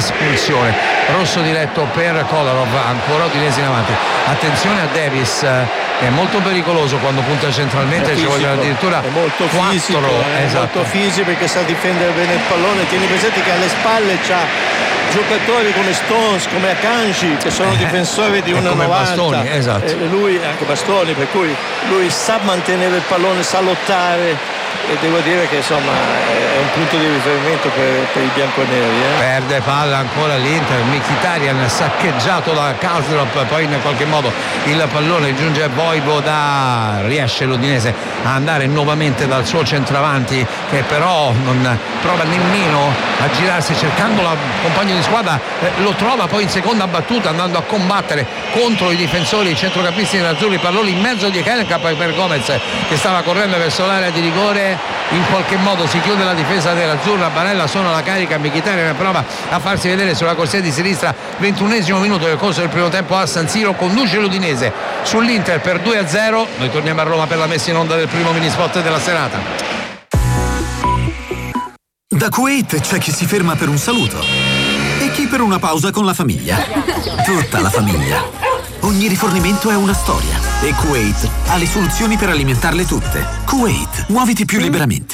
espulsione. Rosso diretto per Kolarov, ancora Udinese in avanti. Attenzione a Davis, che è molto pericoloso quando punta centralmente, ci vogliono addirittura è molto 4. fisico, Esatto. molto fisico perché sa difendere bene il pallone. Tieni presente che alle spalle c'ha giocatori come Stones, come Akanji, che sono difensori di 1,90, Bastoni, esatto. E lui anche Bastoni, per cui lui sa mantenere il pallone, sa lottare, e devo dire che insomma è un punto di riferimento per i bianconeri. Perde palla ancora l'Inter, Mkhitaryan saccheggiato da Karsdorp, poi in qualche modo il pallone giunge a Vojvoda, riesce l'Udinese a andare nuovamente dal suo centravanti, che però non prova nemmeno a girarsi cercando la compagno di squadra, lo trova poi in seconda battuta andando a combattere contro i difensori, i centrocampisti nerazzurri, pallone in mezzo di Kellenkamp per Gomez che stava correndo verso l'area di rigore. In qualche modo si chiude la difesa dell'azzurra, Barella sono alla carica, Mkhitaryan prova a farsi vedere sulla corsia di sinistra. 21esimo minuto del corso del primo tempo a San Siro, conduce l'Udinese sull'Inter per 2-0. Noi torniamo a Roma per la messa in onda del primo mini spot della serata. Da Kuwait c'è chi si ferma per un saluto e chi per una pausa con la famiglia. Tutta la famiglia. Ogni rifornimento è una storia e Kuwait ha le soluzioni per alimentarle tutte. Kuwait, muoviti più liberamente.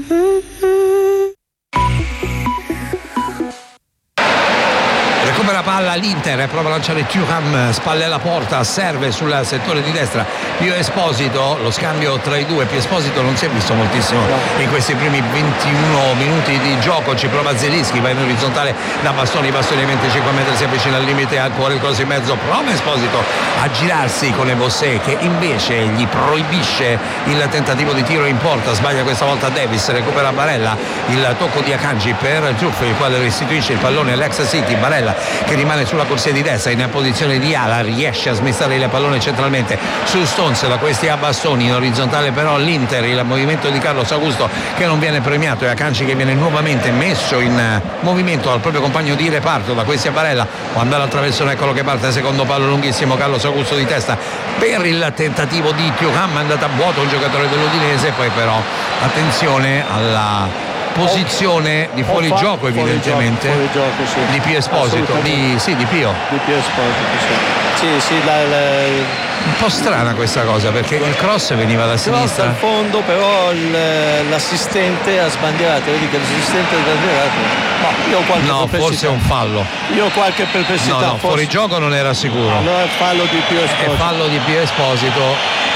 Recupera palla l'Inter, prova a lanciare Thuram, spalle alla porta, serve sul settore di destra Pio Esposito, lo scambio tra i due. Pio Esposito non si è visto moltissimo in questi primi 21 minuti di gioco, ci prova Zelinski, va in orizzontale da Bastoni ai 25 metri, si avvicina al limite, ancora il cross in mezzo, prova Esposito a girarsi con Ebossé che invece gli proibisce il tentativo di tiro in porta, sbaglia questa volta Davis, recupera Barella, il tocco di Akanji per Giuffre, il quale restituisce il pallone all'ex City. Barella che rimane sulla corsia di destra in posizione di ala, riesce a smistare il pallone centralmente su Stones, da questi a Bastoni, in orizzontale però l'Inter, il movimento di Carlos Augusto che non viene premiato e Akanji che viene nuovamente messo in movimento dal proprio compagno di reparto, da questi a Barella, può andare attraverso, eccolo che parte, secondo palo lunghissimo, Carlos Augusto di testa per il tentativo di Thuram, è andata a vuoto un giocatore dell'Udinese, poi però attenzione alla posizione di fuorigioco evidentemente fuori gioco, sì. Di Pio Esposito, di Pio Esposito, sì, un po' strana questa cosa perché il cross veniva da sinistra al fondo, però l'assistente ha sbandierato, vedi che l'assistente ha sbandierato. Io ho qualche perplessità. Forse è un fallo. Io ho qualche perplessità. No, fuorigioco non era sicuro. Allora è fallo di Pio Esposito. È fallo di Pio Esposito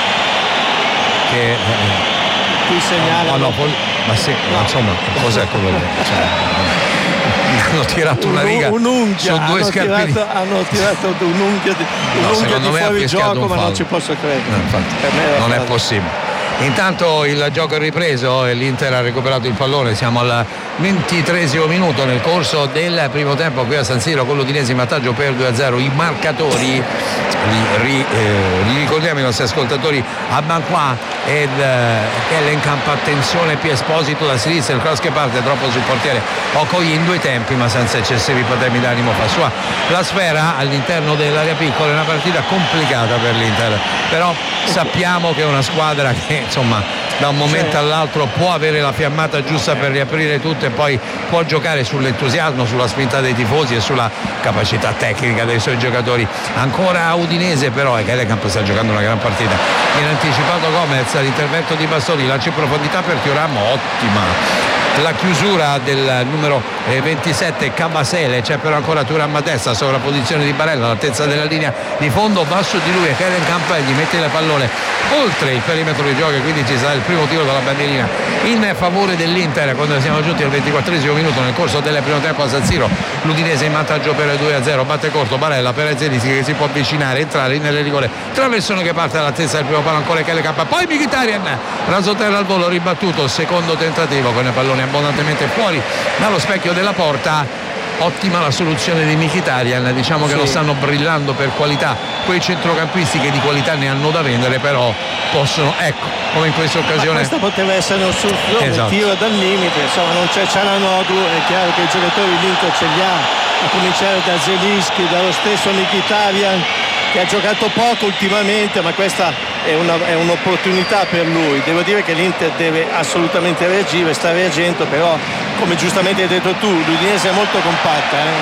che qui segnala. Ma sì, insomma, cos'è quello lì? Hanno tirato una riga un'unghia, su due scarpini. Hanno tirato un'unghia di fuorigioco, ma non ci posso credere. Non è possibile. Intanto il gioco è ripreso e l'Inter ha recuperato il pallone, siamo al 23esimo minuto nel corso del primo tempo qui a San Siro con l'Udinese in vantaggio per 2-0. I marcatori li ricordiamo i nostri ascoltatori: Abanqua ed Kellenkamp. Attenzione, Pio Esposito da sinistra, il cross che parte troppo sul portiere Okoye in due tempi ma senza eccessivi patemi d'animo, fa sua la sfera all'interno dell'area piccola. È una partita complicata per l'Inter, però sappiamo che è una squadra che insomma da un momento all'altro può avere la fiammata giusta per riaprire tutto e poi può giocare sull'entusiasmo, sulla spinta dei tifosi e sulla capacità tecnica dei suoi giocatori. Ancora Udinese però, e Kellenkamp sta giocando una gran partita. Viene anticipato Gomez, l'intervento di Bastoni, lancio in profondità per Thuram, ottima la chiusura del numero 27 Cabasele, c'è però ancora Thuram a destra, sovrapposizione di Barella all'altezza della linea di fondo, va su di lui e Kellenkamp gli mette il pallone oltre il perimetro di gioco e quindi ci sarà il primo tiro dalla bandierina in favore dell'Inter quando siamo giunti al 24esimo minuto nel corso del primo tempo a San Siro. L'Udinese in vantaggio per 2-0, batte corto Barella per Zelinski che si può avvicinare, entrare nelle rigore, traversone che parte all'altezza del primo palo, ancora Kellenkamp, poi Mkhitaryan rasoterra al volo, ribattuto, secondo tentativo con il pallone abbondantemente fuori dallo specchio della porta. Ottima la soluzione di Mkhitaryan, diciamo che non stanno brillando per qualità quei centrocampisti che di qualità ne hanno da vendere, però possono, ecco, come in questa occasione. Ma questa poteva essere un tiro dal limite, insomma non c'è Cialanoglu, è chiaro che i giocatori l'Inter ce li ha, a cominciare da Zelinski, dallo stesso Mkhitaryan che ha giocato poco ultimamente, ma questa è un'opportunità per lui. Devo dire che l'Inter deve assolutamente reagire, sta reagendo, però come giustamente hai detto tu l'Udinese è molto compatta,